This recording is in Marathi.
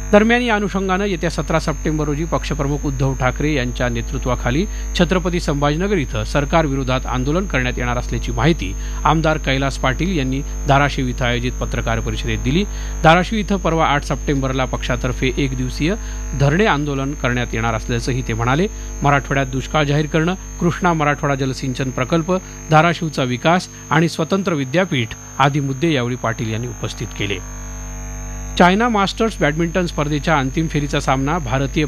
दरम्यान या अनुषंगानं येत्या 17 सप्टेंबर रोजी पक्षप्रमुख उद्धव ठाकरे यांच्या नेतृत्वाखाली छत्रपती संभाजीनगर इथं सरकार विरोधात आंदोलन करण्यात येणार असल्याची माहिती आमदार कैलास पाटील यांनी धाराशिव इथं आयोजित पत्रकार परिषदेत दिली. धाराशिव इथं परवा 8 सप्टेंबरला पक्षातर्फे एक दिवसीय धरणे आंदोलन करण्यात येणार असल्याचंही ते म्हणाले. मराठवाड्यात दुष्काळ जाहीर करणं, कृष्णा मराठवाडा जलसिंचन प्रकल्प, धाराशिवचा विकास आणि स्वतंत्र विद्यापीठ आदी मुद्दे यावेळी पाटील यांनी उपस्थित केले. चायना मास्टर्स बॅडमिंटन स्पर्धेच्या अंतिम फेरीचा सामना भारतीय